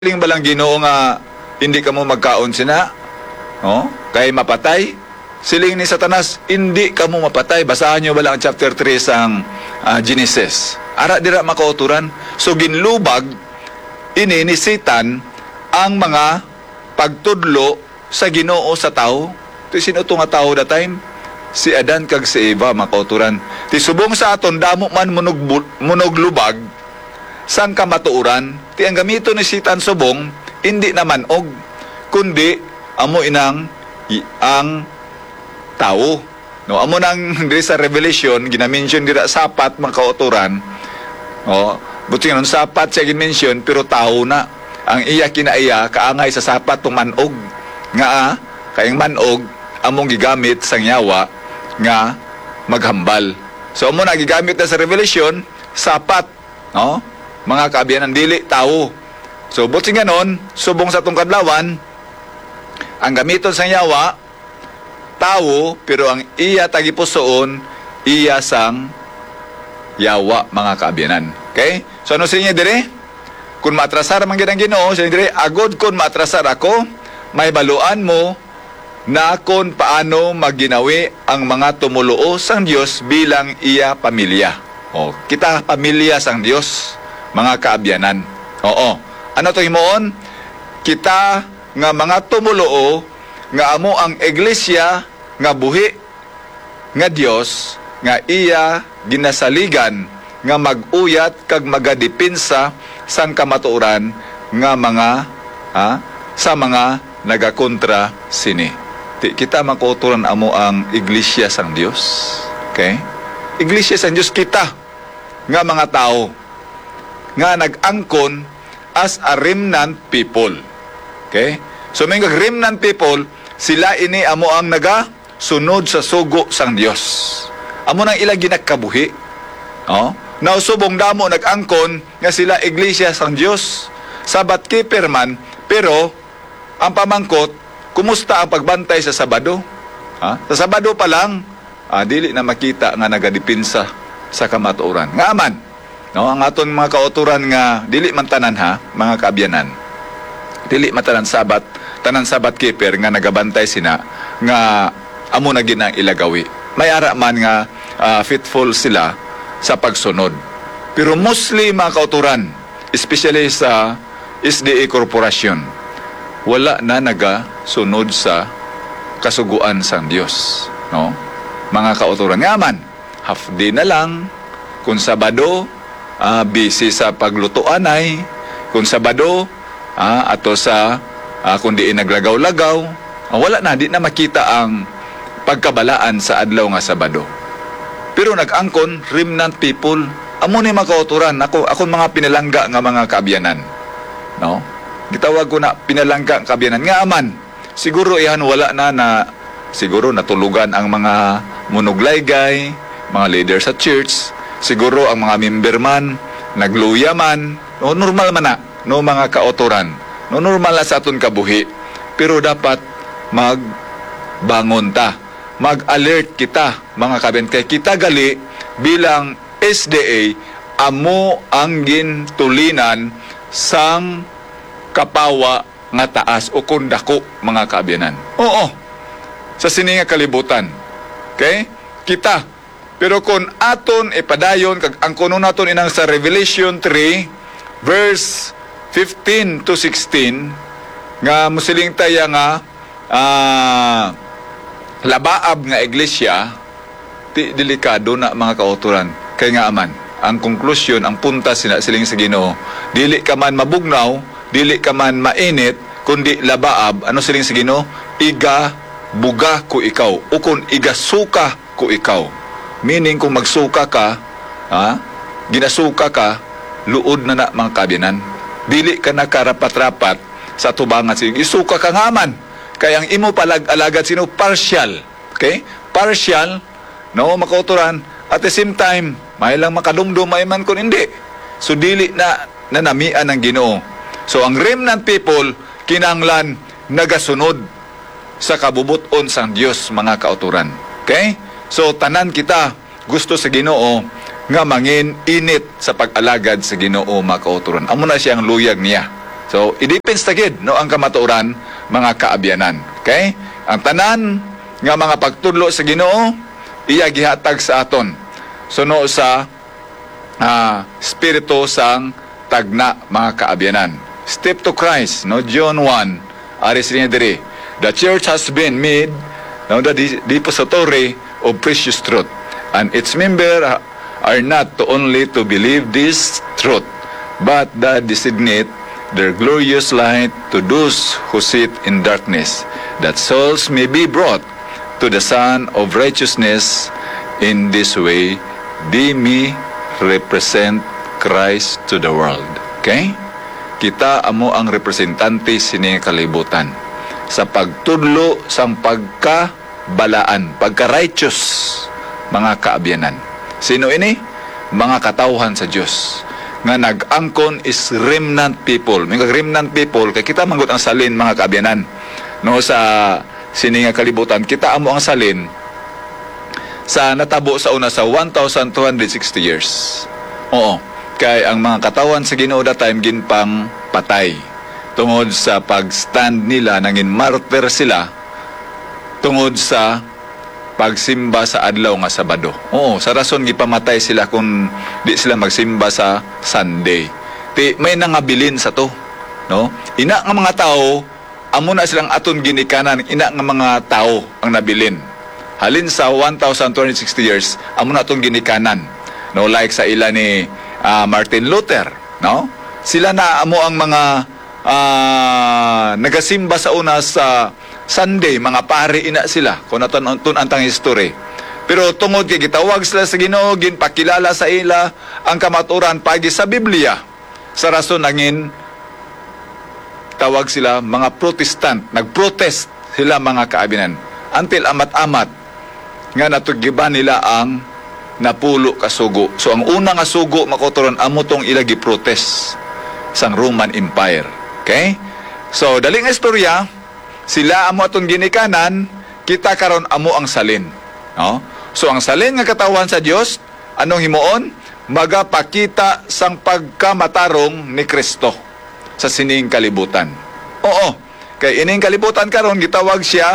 Siling balang Ginoo nga hindi ka mo magkaon sina, kay mapatay. Siling ni Satanas, hindi ka mo mapatay. Basahan nyo balang chapter 3 sang Genesis. Ara dira makauturan. So ginlubag ini ni Satan ang mga pagtudlo sa Ginoo sa tao. Ito sino ito nga tao that time? Si Adan kag si Eva makauturan. Ti subong sa aton damo man munog lubag sang kamatuuran, ti ang gamito ni Satan subong, hindi naman og, kundi amo inang ang tao. No, amo nang diri sa Revelation, ginamention dira sapat makauturan. Buti nga sapat siya ginmention, pero tao na. Ang iya kinaiya, kaangay sa sapat tong manog. Nga, kayang manog, among gigamit sang yawa, nga maghambal. So, amo na gigamit na sa Revelation, sapat, mga kaabiyanan dili tao. So buti nga nun, subong sa tong kadlawan, ang gamiton sang yawa tao, pero ang iya tagipusoon iya sang yawa, mga kaabiyanan. Okay? So ano sa inyo dire? Kung maatrasar man gid ang Ginoo, sa inyo dire, agod kun maatrasar ako, may baluan mo na kung paano magginawi ang mga tumuluo sang Dios bilang iya pamilya. Kita pamilya sang Dios, mga kaabyanan. Ano to himoon? Kita nga mga tumuluo nga amo ang iglesia nga buhi nga Dios nga iya ginasaligan nga mag-uyat kag magadipinsa sang kamatuoran nga mga sa mga nagakontra sini. Kita makuturan amo ang iglesia sang Dios. Okay? Iglesia sang Dios kita nga mga tao nga nag-angkon as a remnant people. Okay? So may remnant people, sila ini amo ang naga-sunod sa sugo sang Dios. Amo nang ila ginakabuhi. Nausubong damo nag-angkon nga sila iglesia sang Dios. Sabat keeper man, pero ang pamangkot, kumusta ang pagbantay sa Sabado? Sa Sabado pa lang, dili na makita nga nagadipinsa sa kamatuoran. Nga man, ang aton mga kauturan nga dili man tanan mga kaabyanan. Dili man tanan sabat keeper nga nagabantay sina nga amo na ginang ilagawi. May ara man nga faithful sila sa pagsunod. Pero mostly mga kauturan, especially sa SDA Corporation, wala na nagasunod sa kasuguan sang Dios, mga kauturan. Nga man, half day na lang, kung Sabado, busy sa paglutuan ay, kung Sabado, ato sa kung diin naglagaw-lagaw, wala na, di na makita ang pagkabalaan sa adlaw nga Sabado. Pero nag-angkon, remnant people, amo ni makauturan, ako mga pinalangga nga mga kaabyanan. Gitawag ko na pinalangga kaabyanan. Nga aman, siguro iyan wala na siguro natulugan ang mga munuglaygay, mga leaders sa church, siguro ang mga member man, nagluya man, normal man na, mga kauturan. Normal na sa aton kabuhi. Pero dapat magbangon ta. Mag-alert kita, mga kaben. Kaya kita gali bilang SDA, amo ang gintulinan sang kapawa nga taas o kundako, mga kaabyanan. Sa sininga kalibutan. Okay? Kita. Pero kung aton ipadayon, kag ang kuno naton inang sa Revelation 3, verse 15 to 16, nga musiling taya nga labaab nga iglesia, delikado na mga kauturan. Kaya nga aman, ang konklusyon, ang punta siling sa Ginoo, dili ka man mabugnaw, dili ka man mainit, kundi labaab, ano siling sa Ginoo? Iga buga ko ikaw, o kung igasuka ko ikaw. Meaning, kung magsuka ka, ginasuka ka, luod na mga kaabyanan. Dili ka na karapat-rapat sa tubangan. Isuka ka nga man. Kaya ang imo palag-alagad sino? Partial. Okay? Partial, makauturan. At the same time, may lang makadumdum, may man kung hindi. So, dili na nanamian ng Ginoo. So, ang remnant people, kinanglan, nagasunod sa kabubuton sang Dios, mga kauturan. Okay? So, tanan kita gusto sa Ginoo nga mangin init sa pag-alagad sa Ginoo, mga kauturan. Amo na siyang luyag niya So, it-depends tagid, no, ang kamatuoran, mga kaabyanan. Okay? Ang tanan nga mga pagtudlo sa Ginoo, iya gihatag sa aton. Suno sa spirito sang tagna, mga kaabyanan. Step to Christ, no, John 1, aris niya diri. The church has been made, no, the depository of precious truth, and its member are not to only to believe this truth, but that designate their glorious light to those who sit in darkness, that souls may be brought to the Son of Righteousness. In this way, they may represent Christ to the world. Okay? Kita amo ang representante sining kalibutan sa pagtudlo sang pagkabalaan, pagka-righteous, mga kaabyanan. Sino ini? Mga katawhan sa Dios nga nag-angkon is remnant people. Mga remnant people, kay kita manggut ang salin, mga kaabyanan. No, sa sininga kalibutan, kita amo ang salin sa natabo sa una sa 1,260 years. Oo. Kay ang mga katawan sa Ginoo that time ginpang patay. Tungod sa pag-stand nila, nangin martyr sila tungod sa pagsimba sa adlaw nga Sabado. Oo, sa rason gipamatay sila kung di sila magsimba sa Sunday. May nangabilin sa to, no? Ina nga mga tao, amo na silang aton ginikanan, ina nga mga tao ang nabilin. Halin sa 1,260 years, amo na aton ginikanan. No, like sa ila ni Martin Luther, no? Sila na amo ang mga nagasimba sa una sa Sunday, mga pari ina sila, kung natun antang history. Pero tungod kay gitawag sila sa Ginoo, ginpakilala sa ila ang kamaturan pagi sa Biblia. Sa rason nangin tawag sila mga Protestant, nagprotest sila, mga kaabinan. Until amat-amat nga natugiban nila ang napulo ka sugo. So ang una nga sugo, makotoron, amo tong ila gi-protest sang Roman Empire. Okay? So daling istorya, sila amo atong ginikanan, kita karon amo ang salin. No? So ang salin nga katawan sa Dios, anong himuon? Magapakita sang pagkamatarong ni Kristo sa sining kalibutan. Oo. Kay ining kalibutan karon gitawag siya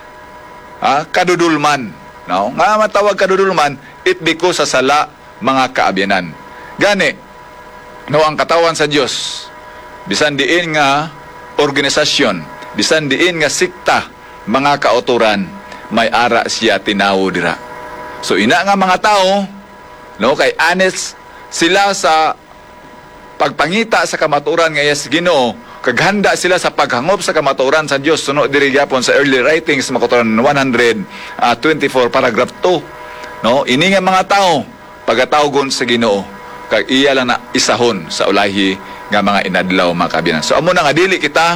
kadudulman. No? Nga matawag kadudulman, it because sa sala, mga kaabyanan. Gani, no, ang katawan sa Dios, bisan diin nga organisasyon, bisan diin nga sikta, mga kauturan, may ara siya tinawo dira. So ina nga mga tao, no, kay honest sila sa pagpangita sa kamaturan nga yes Ginoo, kaghanda sila sa paghangop sa kamaturan sa Dios. Suno diri gyapon sa early writings, makaturan 124 paragraph 2. No, ini nga mga tao pagatawgon sa Ginoo, kag iya lang na isahon sa ulahi nga mga inadlaw, mga kabinan. So amo na nga dili kita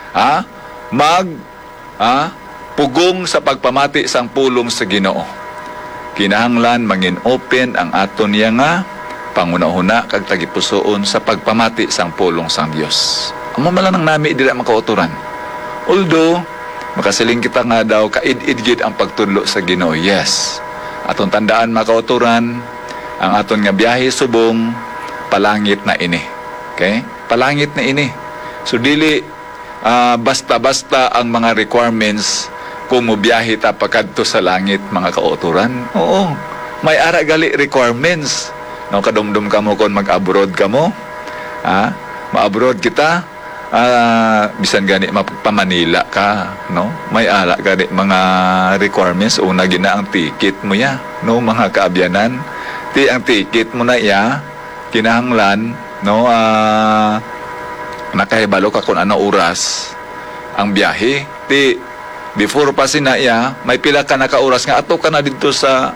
pugong sa pagpamati sang pulong sa Ginoo. Kinahanglan mangin open ang aton niya nga pangunahuna kag tagipusoon sa pagpamati sang pulong sang Dios. Amo man lang nami dili makauturan. Although makasiling kita nga daw kaid-idgid ang pagtudlo sa Ginoo. Yes. Aton tandaan, mga kauturan, ang aton nga biyahe subong palangit na ini. Okay? Palangit na ini. So dili basta-basta ang mga requirements kung mubiyahe ta pakadto sa langit, mga kauturan. Oo, may ara gali requirements. No, kadumdum ka mo kung mag-abroad ka mo, ma-abroad kita, bisan gani mapagpamanila ka, no? May ara gani mga requirements. Una gina ang ticket mo ya, no, mga kaabyanan. Ang ticket mo na ya, kinahanglan, no, nakahibalo ka kung ano oras ang biyahe. Before pa sinaya, may pila ka nakauras nga ato ka na dito sa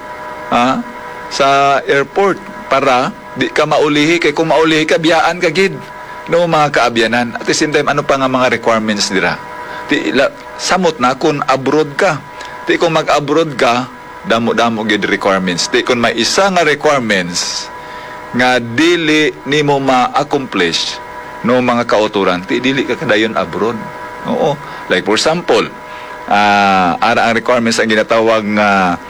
airport para di ka maulihi. Kay kung maulihi ka, biyaan ka gid, no, mga kaabyanan. At the same time, ano pa nga mga requirements dira? Samot na kung abroad ka. Kung mag-abroad ka, damo-damo gid requirements. Kung may isa nga requirements nga dili nimo ma-accomplish, no, mga kauturan, dili ka kadayon abroad. Oo. Like for example, ara ang requirements ang ginatawag nga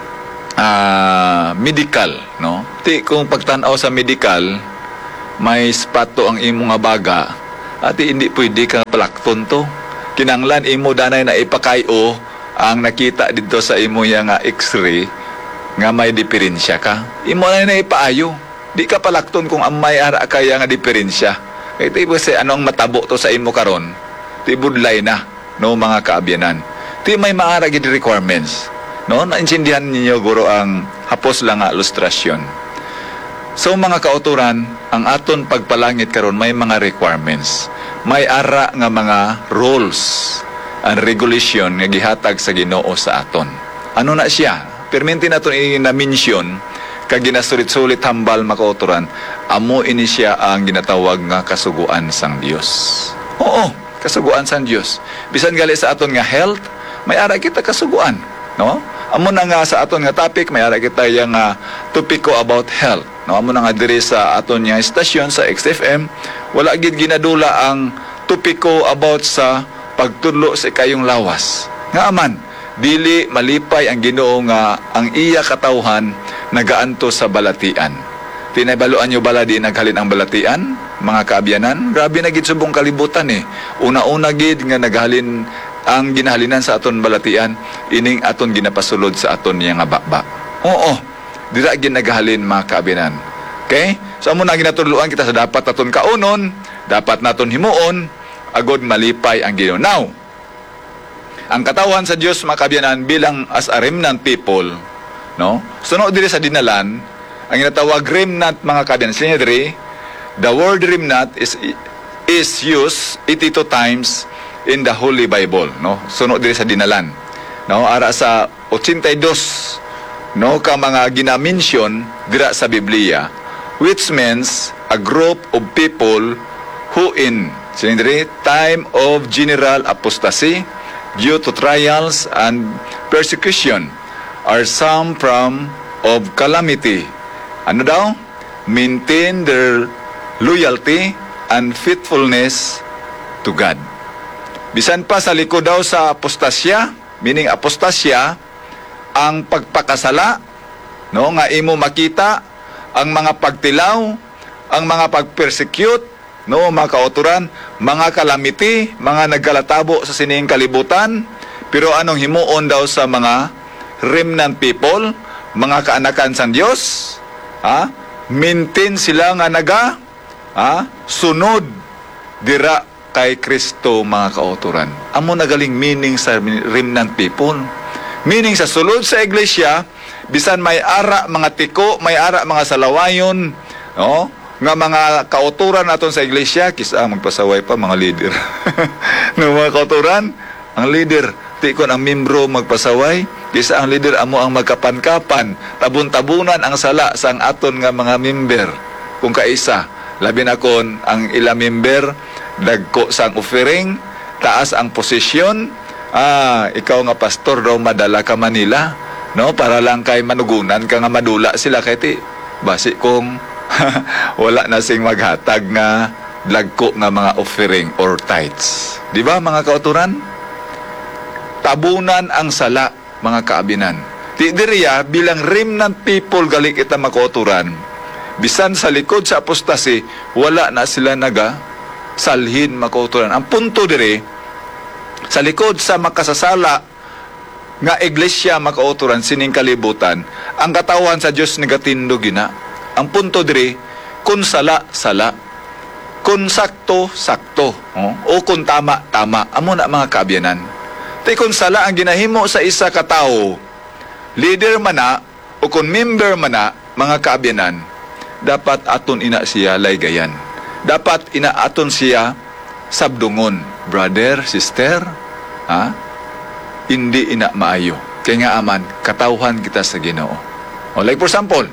medical, no? Kung pagtan-aw sa medical, may spato ang imong nga baga, Ati hindi pwede ka palakton to. Kinanglan imo danay na ipakayo ang nakita dito sa imo nga x-ray nga may diferensya ka. Imo na ipaayo. Di ka palakton kung amay ara kaya nga diferensya. Kaya tibo sa anong matabo to sa imo karon. Tibudlay na no mga kaabyanan. Ti may maara gid requirements. No, naintindihan ninyo guro ang hapos lang nga ilustrasyon. So mga kauturan, ang aton pagpalangit karon may mga requirements. May ara nga mga rules and regulation nga gihatag sa Ginoo sa aton. Ano na siya? Perminti naton i-mention kag ginasulit-sulit hambal mga kauturan, amo ini siya ang ginatawag nga kasuguan sang Dios. Oo, kasuguan sang Dios. Bisan gali sa aton nga health, may ara kita kasuguan, no? Amo na nga sa aton nga topic, may ara kita yang topiko about health. No, amo na nga diri sa aton nga estasyon sa XFM, wala gid ginadula ang topiko about sa pagtudlo sa kayong lawas. Nga aman, dili malipay ang Ginoo nga ang iya katawhan nagaanto sa balatian. Tinabaluan nyo bala di naghalin ang balatian, mga kaabyanan? Grabe na gid subong kalibutan eh. Una-una gid nga naghalin ang ginahalinan sa aton balatian, ining aton ginapasulod sa aton niya nga bakba. Oo, dira gid naghalin mga kaabyanan. Okay? So amo na ginatuluan kita sa dapat naton kaunon, dapat naton himuon, agod malipay ang Ginoo. Now, ang katawan sa Dios mga kaabyanan bilang as a remnant people, no? Sunod diri sa dinalan, ang ginatawag remnant mga kaabyanan. Sinya diri, the word remnant is used 82 times in the Holy Bible, no? Sunod diri sa dinalan, no? Ara sa 82, no, ka mga ginamention dira sa Biblia, which means a group of people who in sinya time of general apostasy due to trials and persecution are some from of calamity. Ano daw? Maintain their loyalty and faithfulness to God. Bisan pa sa likod daw sa apostasya, meaning apostasya, ang pagpakasala, no, nga imo makita, ang mga pagtilaw, ang mga pagpersecute, no, mga kauturan, mga calamity, mga nagkalatabo sa sining kalibutan, pero anong himuon daw sa mga remnant people, mga kaanakan sang Dios, maintain sila nga sunod dira kay Kristo mga kauturan. Amo nagaling meaning sa remnant people. Meaning sa sulod sa iglesia, bisan may ara mga tiko, may ara mga salawayon, no? Nga mga kauturan naton sa iglesia, kisa magpasaway pa mga leader. No, mga kauturan, ang leader, tikon ang membro magpasaway, kisa ang leader amo ang magkapan-kapan, tabun-tabunan ang sala sang aton nga mga member. Kung kaisa, labi na kon ang ila member, dagko sang offering, taas ang posisyon, ikaw nga pastor daw madala ka Manila, no, para lang kay manugunan ka nga madula sila kay ti basi kong wala na sing maghatag nga dagko nga mga offering or tithes. Di ba mga kauturan? Tabunan ang sala mga kaabinan. Ti diriya bilang remnant people gali kita makauturan. Bisan sa likod sa apostasy, wala na sila salhin makauturan. Ang punto diri sa likod sa makasasala nga iglesia makauturan sining kalibutan, ang katawan sa Dios negatindo gina. Ang punto diri, kun sala, kun sakto, o kun tama. Amo na mga kaabyanan. Tay kun sala ang ginahimo sa isa ka tawo, leader man na, o kun member man na, mga kaabyanan, dapat aton ina siya laygayan. Dapat ina aton siya sabdungon. Brother, sister, hindi ina maayo. Kaya nga aman, katawhan kita sa Ginoo. O like for example,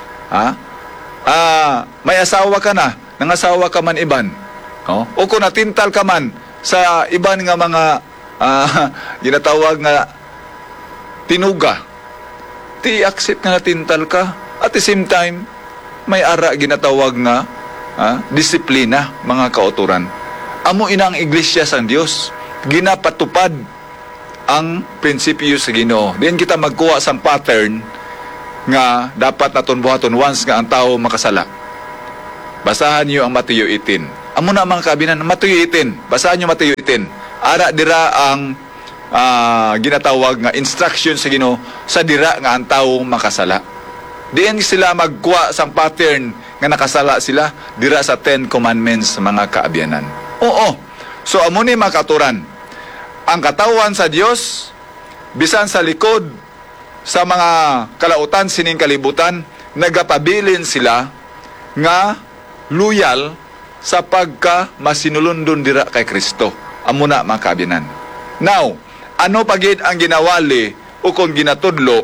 may asawa ka na, nangasawa ka man iban. O kung natintal ka man sa iban nga mga ginatawag nga tinuga, ti-accept nga natintal ka. At the same time, may ara ginatawag nga disiplina, mga kauturan. Amo ina ang iglesia sang Dios, ginapatupad ang prinsipyo sa Ginoo. Diyan kita magkuha sang pattern nga dapat naton buhaton once nga ang tao makasala. Basahan niyo ang Mateo 18. Amo na mga kaabinan, matuyuitin. Basahan nyo matuyuitin. Ara dira ang ginatawag nga instruction sa Ginoo sa dira nga ang tawo makasala. Diyan sila magkuha sang pattern nga nakasala sila dira sa 10 Commandments mga kaabyanan. Oo. So amo ni makaturan. Ang katawan sa Dios bisan sa likod sa mga kalautan sining kalibutan nagapabilin sila nga loyal sa pagka masinulundon dira kay Kristo. Amo na mga kaabyanan. Now, ano pagid ang ginawali o kung ginatudlo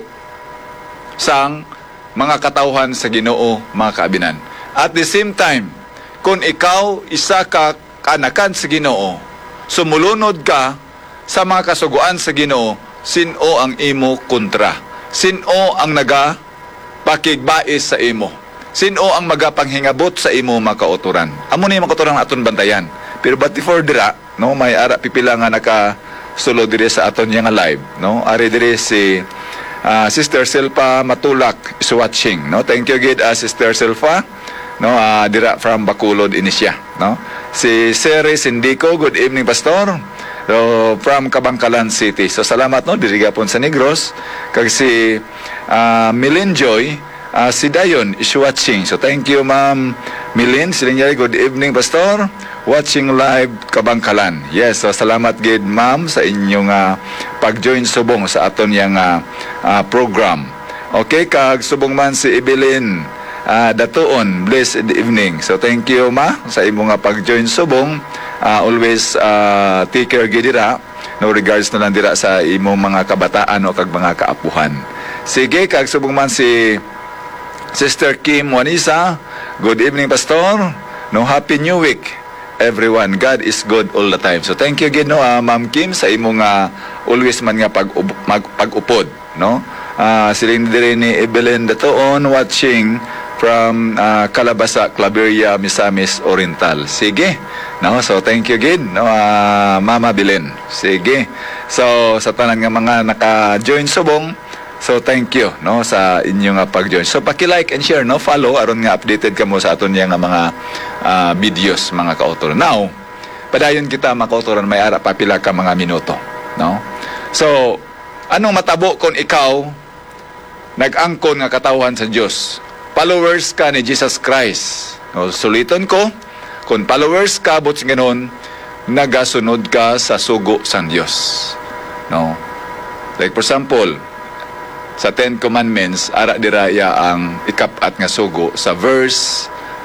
sang mga katawhan sa Ginoo mga kaabinan. At the same time, kung ikaw isa ka kanakan sa Ginoo, sumulunod ka sa mga kasuguan sa Ginoo, sino ang imo kontra? Sino ang naga pakigbais sa imo? Sino ang magapanghingabot sa imo makauturan? Amo ni makauturan aton bantayan. Pero but before dira, no, may ara pipila nga naka sulo dire sa aton nga live, no? Ari dire si Sister Silpa Matulak is watching, no? Thank you gid Sister Silpa, no? Dira from Bacolod Inisya, no? Si Seri Sindico, good evening pastor. So from Kabangkalan City. So salamat no diri gapon sa Negros. Kag si Milin Joy, si Dayon is watching. So thank you Ma'am Milin. Silingyay, good evening pastor. Watching live Kabangkalan. Yes, so salamat gid ma'am sa inyong pag-join subong sa aton yang program. Okay, kag subong man si Evelyn Datuon, blessed evening. So thank you ma sa imong pag-join subong. Always take care gid dira. No regards na lang dira sa imong mga kabataan o kag mga kaapuhan. Sige, kag subong man si Sister Kim Wanisa. Good evening pastor. No, happy new week everyone. God is good all the time. So thank you again no Ma'am Kim sa imong always man nga pag-upod, no? Siling dire ni Evelyn Datoon watching from Calabasa, Claveria, Misamis Oriental. Sige. No, so thank you again no Mama Belen. Sige. So sa tanan nga mga naka-join subong, so thank you no sa inyong pag-join. So paki-like and share no, follow aron nga updated kamo sa aton yang mga videos mga kauturan. Now, padayon kita mga kauturan may ara pa pila ka mga minuto, no? So, anong matabo kung ikaw nag-angkon nga katawhan sa Dios? Followers ka ni Jesus Christ. No, suliton ko, kung followers ka but ganon nagasunod ka sa sugo sang Dios. No? Like for example, sa 10 Commandments, ara diraya ang ikapat nga sugo sa verse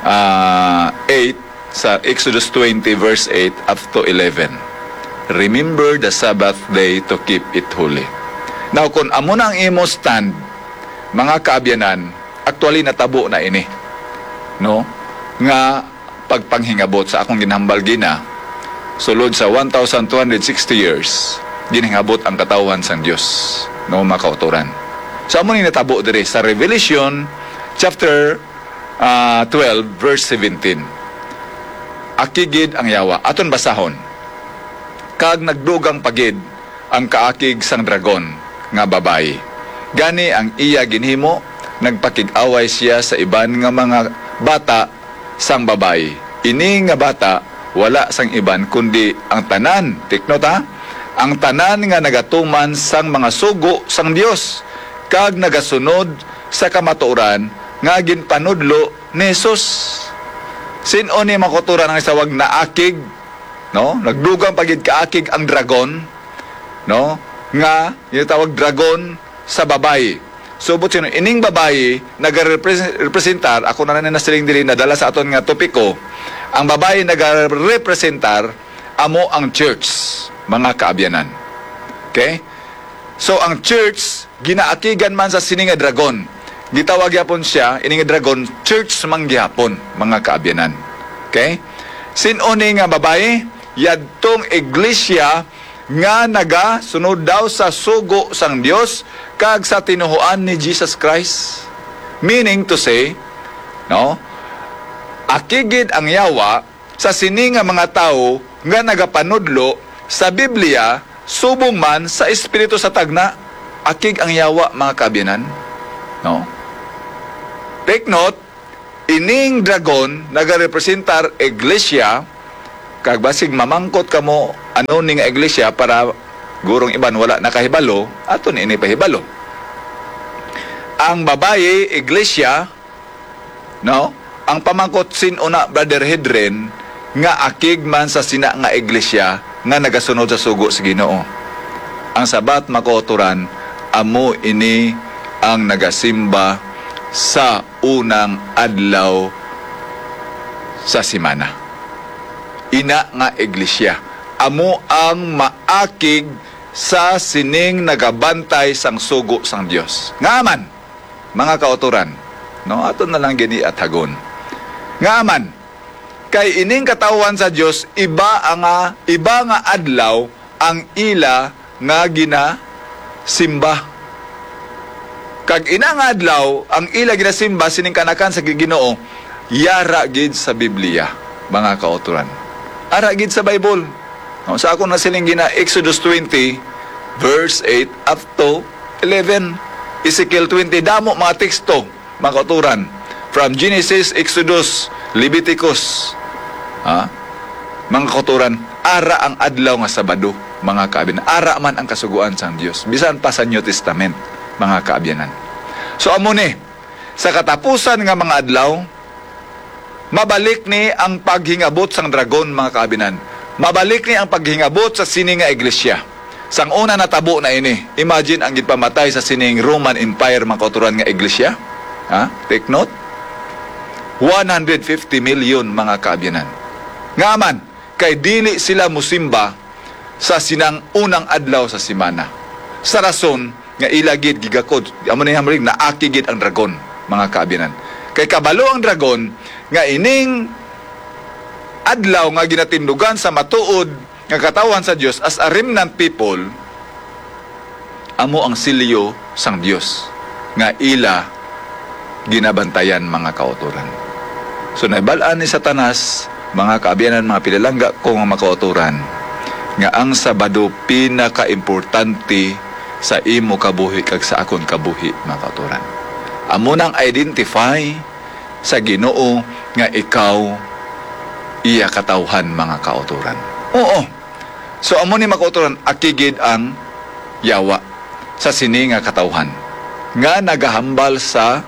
8, sa Exodus 20 verse 8 up to 11. Remember the Sabbath day to keep it holy. Now, kung amo na ang imo stand, mga kaabyanan, actually natabo na ini. No? Nga pagpanghingabot sa akong ginhambal gina, sulod sa 1,260 years, ginhingabot ang katawan sang Dios. No, mga kauturan. So, amo ni natabo dire sa Revelation chapter 12 verse 17. Akigid ang yawa. Aton basahon. Kag nagdugang pagid ang kaakig sang dragon nga babae. Gani ang iya ginhimo, nagpakig-away siya sa iban nga mga bata sang babae. Ini nga bata wala sang iban kundi ang tanan. Take note ha? Ang tanan nga nagatuman sang mga sugo sang Dios kag nagasunod sa kamatuoran nga ginpanudlo ni Jesus. Sino ni makuturan ang isawag na akig, no? Nagdugang pagid kaakig ang dragon, no? Nga ginatawag dragon sa babae. So but sino ining babae nagarepresentar, ako na siling dili nadala sa aton nga topiko. Ang babae nagarepresentar amo ang church, mga kaabyanan. Okay? So ang church ginaakigan man sa sininga dragon. Gitawag yapon siya, ining dragon, church manggihapon, mga kaabyanan. Okay? Sinuni nga babae, yadtong iglesia nga naga sunod daw sa sugo sang Dios kag sa tinuhuan ni Jesus Christ. Meaning to say, no? Akigid ang yawa sa sininga mga tao nga nagapanudlo sa Biblia subong man sa espiritu sa tagna. Akig ang yawa, mga kaabyanan. No? Take note, ining dragon nagarepresentar iglesia kag basig mamangkot kamo ano ning iglesia para gurong iban wala nakahibalo, aton ini pahibalo. Ang babae iglesia, no? Ang pamangkot sin una Brother Hedren nga akig man sa sina nga iglesia nga nagasunod sa sugo sa Ginoo. Ang sabat makauturan, amo ini ang nagasimba sa unang adlaw sa simana. Ina nga iglesia, amo ang maakig sa sining nagabantay sang sugo sang Dios. Ngaman, mga kauturan, no, aton na lang gini at hagon. Ngaman, kay ining katawan sa Dios iba nga adlaw ang ila nga ginasimba. Kag ina nga adlaw ang ila ginasimba sining kanakan sa Ginoo, yara gid sa Biblia, mga kauturan. Ara gid sa Bible. No, sa akong nasiling gina Exodus 20 verse 8 up to 11, Ezekiel 20, damo mga teksto, mga kauturan. From Genesis, Exodus, Leviticus, mga kauturan, ara ang adlaw nga Sabado, mga kaabyanan. Ara man ang kasuguan sang Dios. Bisan pa sa New Testament, mga kaabyanan. So amo ni, sa katapusan nga mga adlaw, mabalik ni ang paghingabot sang dragon, mga kaabyanan. Mabalik ni ang paghingabot sa sining nga iglesia. Sang una natabo na ini. Imagine ang gitpamatay sa sining Roman Empire, mga kauturan nga iglesia. Take note. 150 million, mga kaabyanan. Ngaman, kay dili sila musimba sa sinang unang adlaw sa simana. Sa rason nga ilagid gigakod, amo ni hamrig na akigid ang dragon, mga kaabyanan. Kay kabalo ang dragon nga ining adlaw nga ginatindugan sa matuod nga katawan sa Dios as a remnant people, amo ang silyo sang Dios nga ila ginabantayan, mga kauturan. So naibalaan ni Satanas, mga kaabyanan, mga pinalangga ko nga makauturan, nga ang Sabado pinaka-importante sa imo kabuhi kag sa akon kabuhi, mga kauturan. Amo nang identify sa Ginoo nga ikaw iya katawhan, mga kauturan. Oo. So amo ni makauturan, akigid ang yawa sa sini nga katawhan nga nagahambal sa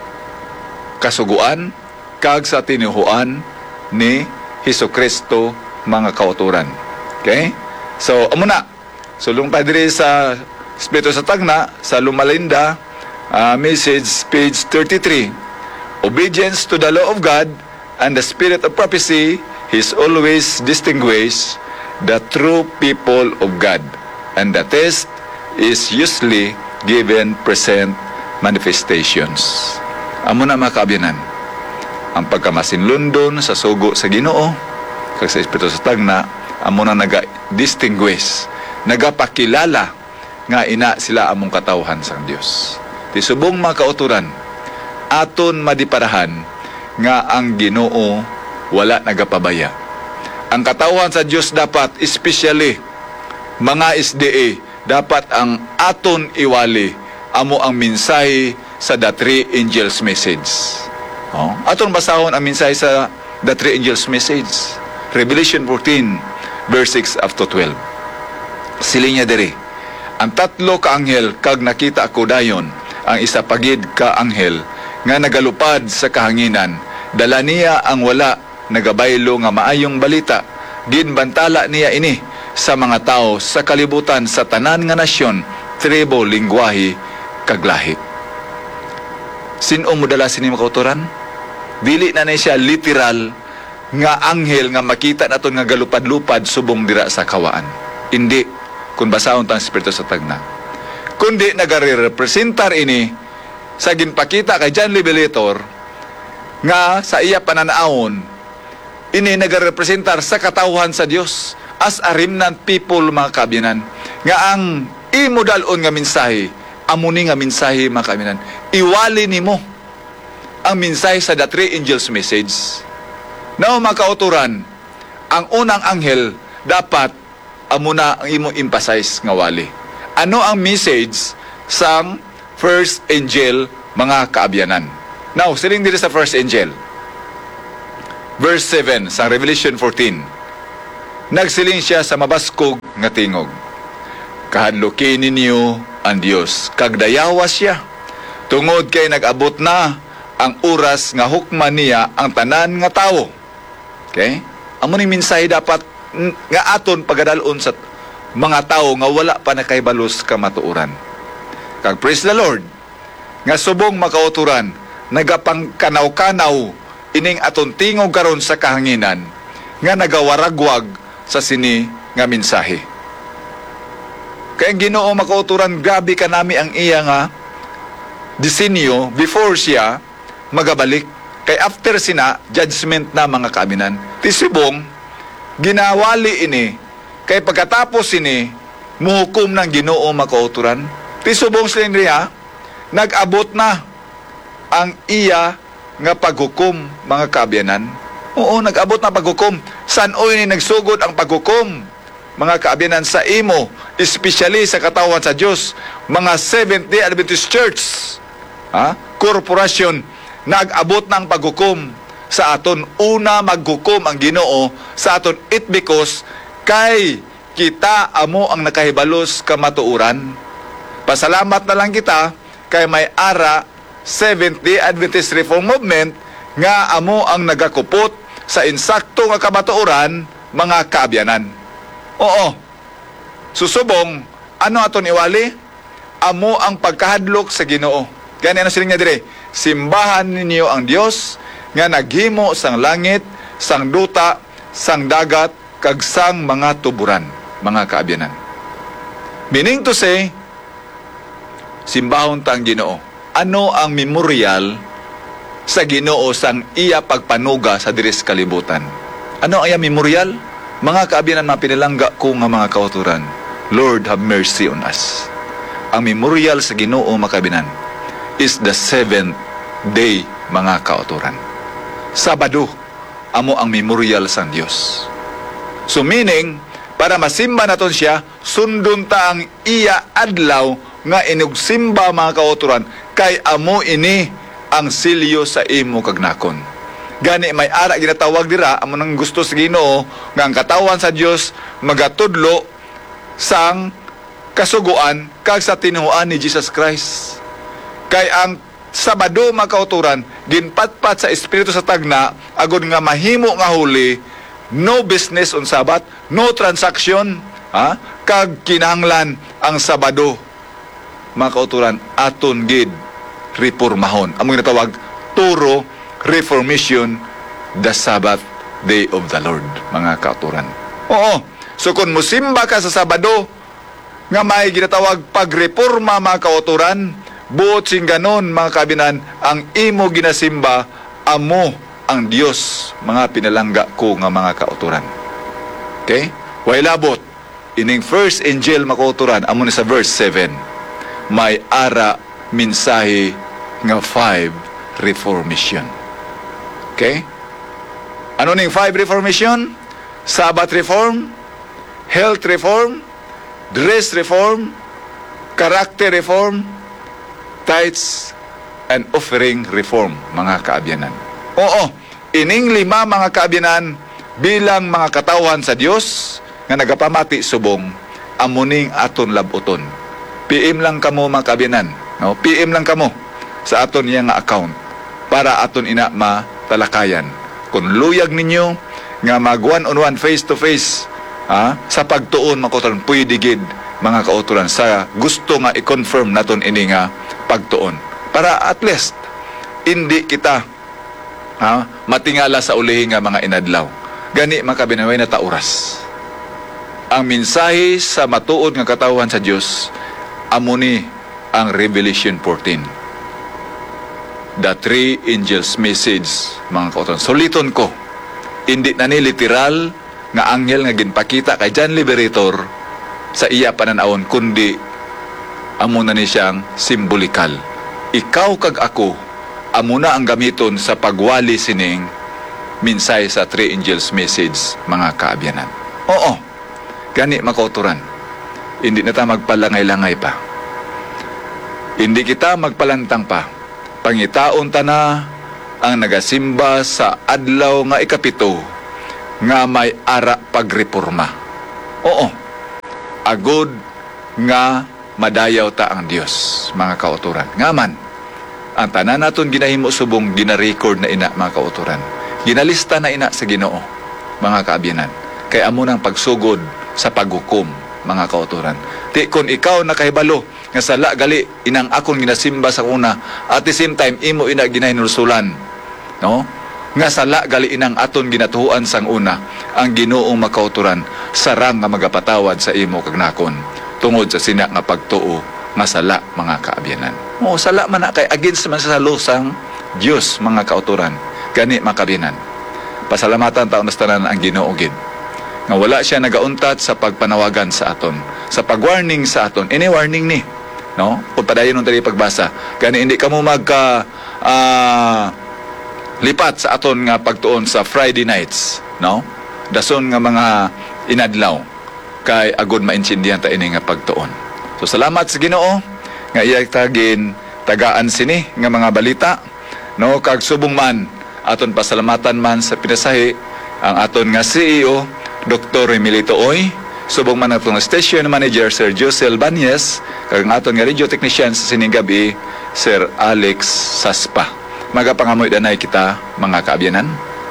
kasuguan kag sa tinuhuan ni Hesukristo, mga kauturan. Okay? So amo na. Sulong pa diri sa Espiritu sa Tagna sa Lumalinda, message page 33. Obedience to the law of God and the spirit of prophecy is always distinguish the true people of God, and the test is usually given present manifestations. Amo na, mga kaabyanan, ang pagkamasinlundon sa sugo sa Ginoo kag sa Espiritu sa Tagna, amo na naga-distinguish, nagapakilala nga ina sila among katawhan sang Dios. Ti subong, mga kauturan, aton madiparahan nga ang Ginoo wala nagapabaya. Ang katawhan sa Dios dapat, especially mga SDA, dapat ang aton iwali amo ang mensahe sa The Three Angels Message. Aton basahon ang mensahe sa The Three Angels Message. Revelation 14 verse 6 up to 12. Siling niya diri, ang tatlo ka anghel kag nakita ako dayon, ang isa pagid ka anghel nga nagalupad sa kahanginan, dala niya ang wala nagabaylo nga maayong balita, ginbantala niya ini sa mga tao sa kalibutan sa tanan nga nasyon, tribo, lingwahe, kag lahi. Sino mo dala sini, makauturan? Dili na siya literal nga anghel nga makita naton nga galupad-lupad subong dira sa kawaan. Hindi, kung basahon tang Espiritu sa Tagna. Kundi nagare-representar ini sa ginpakita kay John Revelator nga sa iya pananaon, ini nagare-representar sa katawhan sa Dios as a remnant people, mga kaabyanan, nga ang imo dalon nga mensahe, amuni nga mensahe, mga kaabyanan, iwali nimo ang mensahe sa The Three Angels Message. Now, mga kauturan, ang unang anghel dapat amuna ang imo emphasize nga wali. Ano ang message sang first angel, mga kaabyanan? Now, siling dito sa first angel. Verse 7 sa Revelation 14. Nagsiling siya sa mabaskog nga tingog. Kahadlukin ninyo ang Dios. Kagdayawas siya. Tungod kay nag-abot na ang oras nga hukman niya ang tanan nga tawo. Okay? Amo ning mensahe dapat nga aton pagadalon sa mga tao nga wala pa nakaibalos ka matuuran. Kag praise the Lord, nga subong makauturan, nagapangkanaw-kanaw ining aton tingog karon sa kahanginan, nga nagawaragwag sa sini nga mensahe. Kaya ang Ginoo makauturan, grabe ka nami ang iya nga disenyo before siya magabalik. Kay after sina, judgment na mga kaabinan. Tisibong, ginawali ini, kay pagkatapos ini, muhukom ng Ginoo makauturan. Tisubong sila niya, nag-abot na ang iya nga paghukom mga kaabianan. Oo, nag-abot na paghukom. San o ini nagsugod ang paghukom mga kaabianan sa imo, especially sa katawan sa Diyos, mga Seventh-day Adventist Church, korporasyon, nag-abot ng paghukom sa aton. Una maghukom ang Ginoo sa aton, it because kay kita amo ang nakahibalos kamatuuran. Pasalamat na lang kita kay may ara Seventh-day Adventist Reform Movement nga amo ang nagakupot sa insakto nga kamatuuran mga kaabyanan. Oo, susubong, ano aton iwali? Amo ang pagkahadlok sa Ginoo. Gani ano siling niya dire? Simbahan ninyo ang Dios nga naghimo sang langit, sang duta, sang dagat, kag sang mga tuburan, mga kaabyanan. Meaning to say, simbahon ta ang Ginoo. Ano ang memorial sa Ginoo sang iya pagpanuga sa diri sa kalibutan? Ano ang iya memorial? Mga kaabyanan, mga pinalangga ko nga mga kauturan, Lord, have mercy on us. Ang memorial sa Ginoo, mga kaabyanan, is the seventh day, mga kauturan. Sabado, amo ang memorial sa Dios. So meaning, para masimba naton siya, sundon ta ang iya adlaw nga inugsimba mga kauturan, kay amo ini ang silyo sa imo kagnakon. Gani may ara ginatawag dira, amo nang gusto sa Ginoo nga ang katawan sa Dios magatudlo sang kasuguan kag sa tinuoan ni Jesus Christ. Kay ang Sabado makauturan ginpatpat sa espiritu sa tagna agud nga mahimo nga huli, no business on Sabat, no transaction, kag kinahanglan ang Sabado makauturan aton gid reformahon. Amo ginatawag turo reformation, the Sabbath day of the Lord, mga kauturan. Oo, so kung musimba ka sa Sabado nga may ginatawag pagreforma mga kauturan, buot sing ganon mga kabinan, ang imo ginasimba amo ang Dios, mga pinalangga ko nga mga kauturan. Okay? Way labot ining first angel mga kauturan, amo ni sa verse 7, may ara mensahe nga 5 reformation. Okay? Ano ning 5 reformation? Sabbath reform, health reform, dress reform, character reform, tithes and offering reform, mga kaabyanan. Oo, ining 5 mga kaabyanan bilang mga katawan sa Dios nga nagapamati subong, amuning aton labuton. PM lang kamo mga kaabyanan, no? PM lang kamo sa aton iya nga account para aton ina matalakayan. Kung luyag ninyo nga mag one-on-one, face-to-face sa pagtuon makoton, pwede gid mga kauturan sa gusto nga i-confirm naton ini nga pagtuon. Para at least hindi kita matingala sa ulihi nga mga inadlaw. Gani makabinaway na tauras. Ang mensahe sa matuod nga katawan sa Dios amuni ang Revelation 14. The 3 angels message, mga kauturan. Suliton ko, hindi na ni literal nga anghel nga ginpakita kay John Liberator sa iya pananawon, kundi amo na ni siyang simbolikal. Ikaw kag ako, amo na ang gamiton sa pagwali sining mensahe sa 3 angels message, mga kaabyanan. Oo, gani mga kauturan, hindi na ta magpalangay-langay pa. Hindi kita magpalantang pa. Pangitaon ta na ang nagasimba sa adlaw nga ikapito, nga may ara pagreporma. Oo, agod nga madayaw ta ang Dios, mga kauturan. Nga man, ang tanan naton ginahimo subong gina-record na ina, mga kauturan. Ginalista na ina sa Ginoo, mga kaabyanan. Kay amo nang pagsugod sa paghukom, mga kauturan. Ti kun ikaw nakahibalo nga sala gali inang akon ginasimba sa una, at the same time imo ina ginahinulsulan, no? Nga sala gali inang aton ginatuhuan sang una, ang Ginoong makauturan sarang nga magapatawad sa imo kag nakon tungod sa sina nga pagtuo nga sala, mga kaabyanan. O sala man na kay against man sa lusang Dios, mga kauturan. Gani, mga kaabyanan, pasalamatan taon na tanan ang Ginoo gid nga wala siya nagauntat sa pagpanawagan sa aton, sa pagwarning sa aton. Ini warning ni, no? Kung padayon nung tali pagbasa, gani hindi ka mo magka lipat sa aton nga pagtuon sa Friday nights, no? Dason nga mga inadlaw kay agud maintindihan ta ini nga pagtuon. So salamat sa Ginoo nga iya tagin tagaan sini nga mga balita, no? Kag subong man aton pasalamatan man sa pinasahi ang aton nga CEO Dr. Emilito Oy, subong man atong station manager Sir Jose Albanez, kag ang aton nga radio technician sa sining gabi Sir Alex Saspa. Magapangamoy danay kita, mga kaabyanan.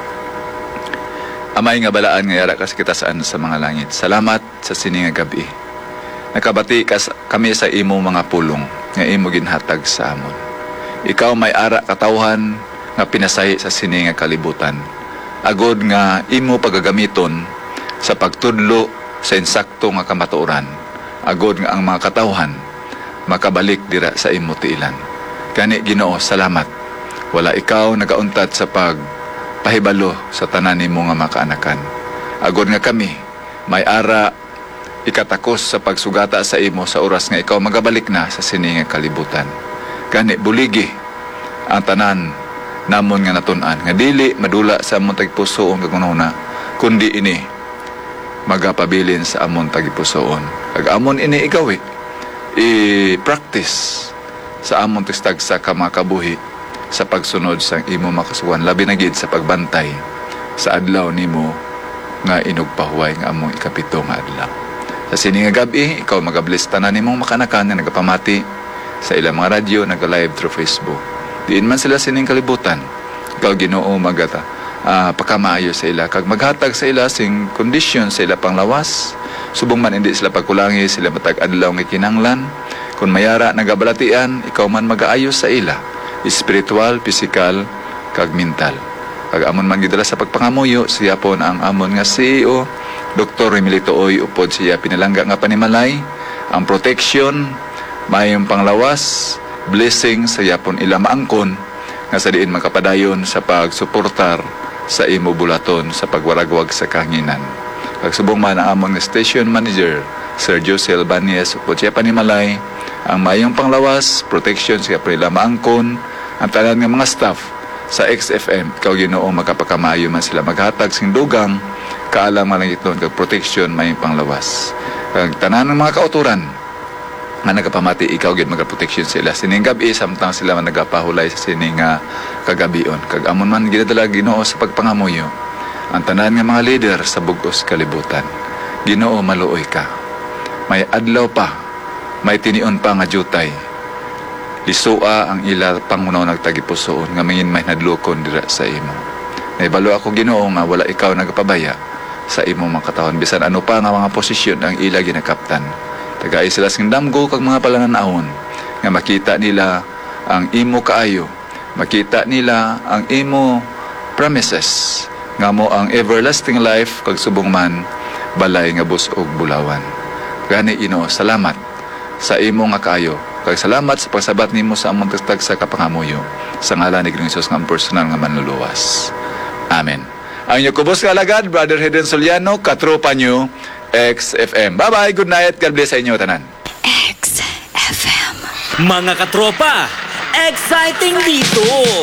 Amay nga balaan nga yara kas kita saan sa mga langit. Salamat sa sining nga gabi. Nakabati kami sa imo mga pulong nga imo ginhatag sa amon. Ikaw may ara katawhan nga pinasahi sa sining nga kalibutan. Agod nga imo pagagamiton sa pagtudlo sa insakto nga kamatuoran. Agod nga ang mga katawhan makabalik dira sa imo tiilan. Kani Ginoo, salamat. Wala ikaw nagauntat sa pagpahibalo sa tanan nimo nga makaanakan. Agod nga kami may ara ikatakos sa pagsugata sa imo sa oras nga ikaw magabalik na sa sining nga kalibutan. Gani buligi ang tanan namon nga natun-an nga dili madula sa amon tagpusoon kagununa, kundi ini magapabilin sa amon tagipusoon. Kag amon ini igawi i-practice sa amon tistag sa kamakabuhi sa pagsunod sa imo makasuhan, labi na gid sa pagbantay sa adlaw nimo nga inugpahuway nga among ikapito nga adlaw. Sa sini nga gabi, ikaw magabless tanan nimong makanakan na nagapamati sa ilang mga radyo, naga-live through Facebook. Diin man sila sining kalibutan, ikaw Ginoo magata pakamaayo sa ila, kag maghatag sa ila sing kondisyon sa ila panglawas, subong man hindi sila pagkulangi, sila matag adlaw nga kinanglan. Kung mayara nagabalatian, ikaw man mag-aayos sa ila, spiritual, physical, kag mental. Kag amon man gidala sa pagpangamuyo, siya po ang amon nga CEO Dr. Emilito Oy, upod siya pinalangga nga panimalay, ang protection, mayong panglawas, blessing sa yapon ila maangkon nga sa diin makapadayon sa pagsuportar sa imo bulaton sa pagwaragwag sa kahanginan. Pagsubong man ang among station manager Sir Jose Albanez, upod siya panimalay, ang mayong panglawas, protection sa yapon ila maangkon, ang tanan nga mga staff sa XFM, ikaw Ginoo magkapakamayo man sila maghatag sing dugang kaalam man lang iton kag protection may panglawas. Kag tanan ng mga kauturan nga nagapamati, ikaw gid magaprotection sila sining gabi samtang sila man nagapahulay sa sining kagabion. Kag amon man ginadala Ginoo sa pagpangamuyo ang tanan nga mga leader sa bug-os kalibutan. Ginoo, maluoy ka. May adlaw pa, may tinion pa nga jutay. Lisua ang ila pangunaw nagtagipusoon nga mangin may nadlukon dira sa imo. Naibalo ako Ginoo nga wala ikaw nagapabaya sa imo mga katawan, bisan ano pa nga mga posisyon ang ila ginakaptan. Tagay sila sing damgo kag mga palananahon nga makita nila ang imo kaayo, makita nila ang imo promises nga mo ang everlasting life kag subong man balay nga busog bulawan. Gani Ginoo, salamat sa imo nga kaayo, kag salamat sa pagsabat nimo sa among tagtag sa kapangamuyo, sa ngalan ni Hesus nga personal nga manluluwas. Amen. Ang inyo kubos nga alagad, Brother Hedren Soliano, katropa nyo, XFM. Bye-bye, good night, God bless sa inyo, tanan. XFM. Mga katropa, exciting dito!